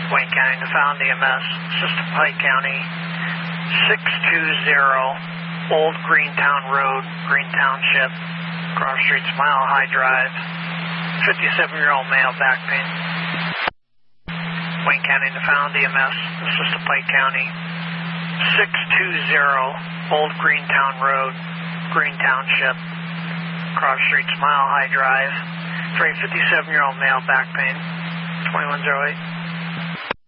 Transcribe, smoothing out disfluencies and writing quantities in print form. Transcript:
Wayne County, Newfoundland EMS, assistant Pike County, 620 Old Greentown Road, Green Township, cross streets, Mile High Drive, 57-year-old male, back pain. Wayne County, Newfoundland EMS, assistant Pike County, 620 Old Greentown Road, Green Township, cross streets, Mile High Drive, 57-year-old male, back pain, 2108.